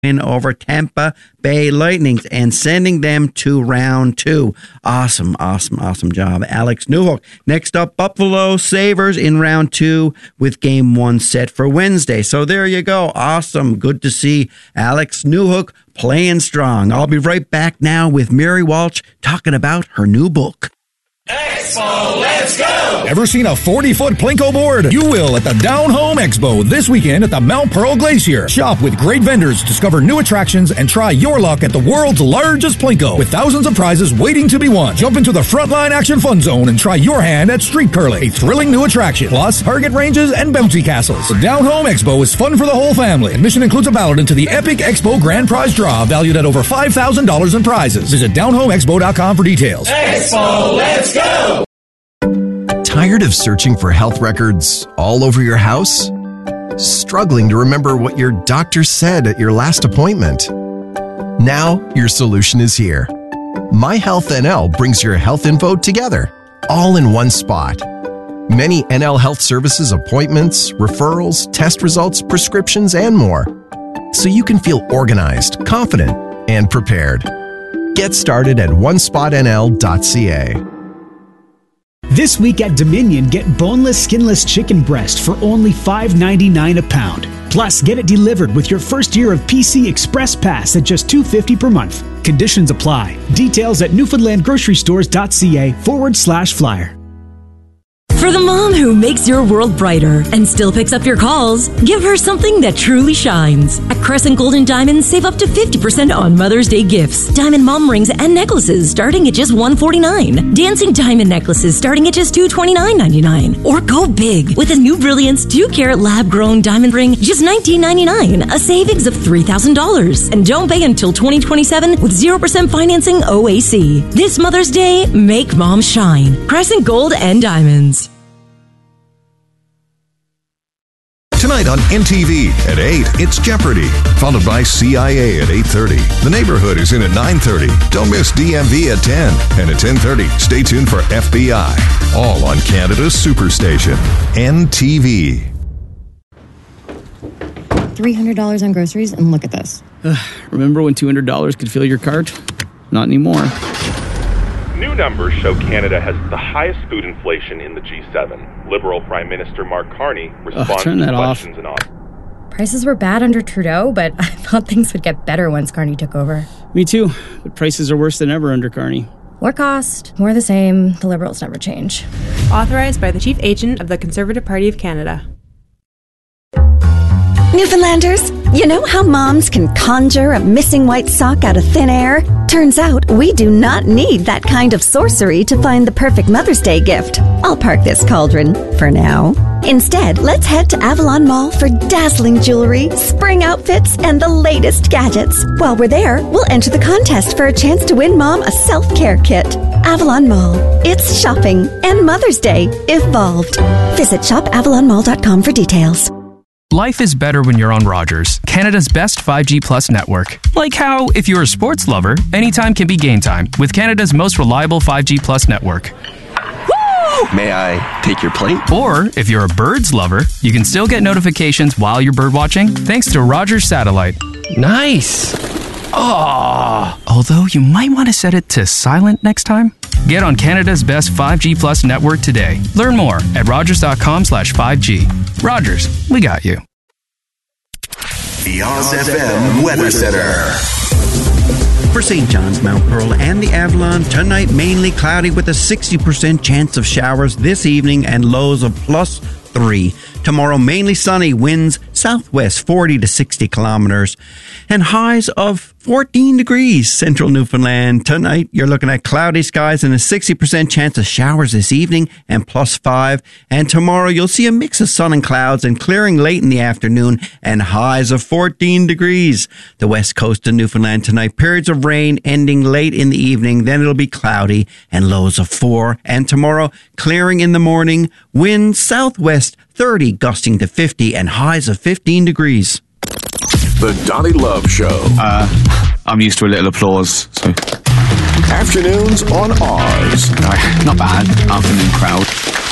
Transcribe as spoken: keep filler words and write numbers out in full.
win over Tampa Bay Lightnings and sending them to round two. Awesome, awesome, awesome job, Alex Newhook. Next up, Buffalo Sabres in round two with game one set for Wednesday. So there you go. Awesome. Good to see Alex Newhook playing strong. I'll be right back now with Mary Walsh talking about her new book. Expo, let's go! Ever seen a forty-foot Plinko board? You will at the Down Home Expo this weekend at the Mount Pearl Glacier. Shop with great vendors, discover new attractions, and try your luck at the world's largest Plinko with thousands of prizes waiting to be won. Jump into the Frontline Action Fun Zone and try your hand at street curling, a thrilling new attraction, plus target ranges and bouncy castles. The Down Home Expo is fun for the whole family. Admission includes a ballot into the Epic Expo Grand Prize Draw valued at over five thousand dollars in prizes. Visit down home expo dot com for details. Expo, let's go! Tired of searching for health records all over your house? Struggling to remember what your doctor said at your last appointment? Now your solution is here. MyHealthNL brings your health info together, all in one spot. Many N L Health Services appointments, referrals, test results, prescriptions, and more. So you can feel organized, confident, and prepared. Get started at one spot N L dot C A. This week at Dominion, get boneless, skinless chicken breast for only five ninety-nine a pound. Plus, get it delivered with your first year of P C Express Pass at just two fifty per month. Conditions apply. Details at newfoundlandgrocerystores.ca forward slash flyer. For the mom who makes your world brighter and still picks up your calls, give her something that truly shines. At Crescent Gold and Diamonds, save up to fifty percent on Mother's Day gifts. Diamond mom rings and necklaces starting at just one forty-nine. Dancing diamond necklaces starting at just two twenty-nine ninety-nine. Or go big with a new Brilliance two carat lab-grown diamond ring, just nineteen ninety-nine, a savings of three thousand dollars. And don't pay until twenty twenty-seven with zero percent financing O A C. This Mother's Day, make mom shine. Crescent Gold and Diamonds. Tonight on M T V at eight, it's Jeopardy! Followed by C I A at eight thirty. The Neighborhood is in at nine thirty. Don't miss D M V at ten. And at ten thirty, stay tuned for F B I. All on Canada's Superstation, M T V. three hundred dollars on groceries, and look at this. Remember when two hundred dollars could fill your cart? Not anymore. New numbers show Canada has the highest food inflation in the G seven. Liberal Prime Minister Mark Carney responds Ugh, turn to that questions off. and all. Prices were bad under Trudeau, but I thought things would get better once Carney took over. Me too, but prices are worse than ever under Carney. More cost, more the same. The Liberals never change. Authorized by the Chief Agent of the Conservative Party of Canada. Newfoundlanders, you know how moms can conjure a missing white sock out of thin air? Turns out we do not need that kind of sorcery to find the perfect Mother's Day gift. I'll park this cauldron for now. Instead, let's head to Avalon Mall for dazzling jewelry, spring outfits, and the latest gadgets. While we're there, we'll enter the contest for a chance to win Mom a self-care kit. Avalon Mall. It's shopping and Mother's Day evolved. Visit shop avalon mall dot com for details. Life is better when you're on Rogers, Canada's best five G Plus network. Like how, if you're a sports lover, anytime can be game time with Canada's most reliable five G Plus network. Woo! May I take your plate? Or, if you're a birds lover, you can still get notifications while you're bird watching thanks to Rogers Satellite. Nice! Oh, although you might want to set it to silent next time. Get on Canada's best five G Plus network today. Learn more at rogers.com slash 5G. Rogers, we got you. The Oz F M Weather Center. For Saint John's, Mount Pearl, and the Avalon, tonight mainly cloudy with a sixty percent chance of showers this evening and lows of plus three. Tomorrow, mainly sunny, winds southwest forty to sixty kilometers, and highs of fourteen degrees. Central Newfoundland. Tonight, you're looking at cloudy skies and a sixty percent chance of showers this evening and plus five. And tomorrow, you'll see a mix of sun and clouds and clearing late in the afternoon and highs of fourteen degrees. The west coast of Newfoundland tonight, periods of rain ending late in the evening. Then it'll be cloudy and lows of four. And tomorrow, clearing in the morning, winds southwest thirty, gusting to fifty, and highs of fifteen degrees. The Donnie Love Show. Uh, I'm used to a little applause, so. Afternoons on Oz. Uh, not bad. Afternoon crowd.